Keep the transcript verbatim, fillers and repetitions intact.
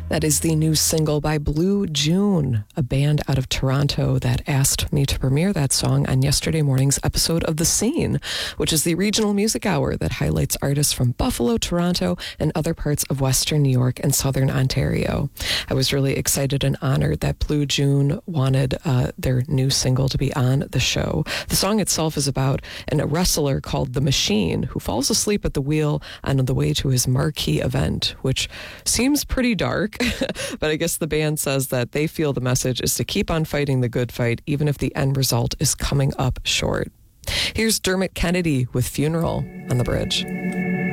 That is the new single by Blue June, a band out of Toronto that asked me to premiere that song on yesterday morning's episode of The Scene, which is the regional music hour that highlights artists from Buffalo, Toronto, and other parts of Western New York and Southern Ontario. I was really excited and honored that Blue June wanted uh, their new single to be on the show. The song itself is about an, a wrestler called The Machine who falls asleep at the wheel on the way to his marquee event, which seems pretty dark. But I guess the band says that they feel the message is to keep on fighting the good fight, even if the end result is coming up short. Here's Dermot Kennedy with Funeral on The Bridge.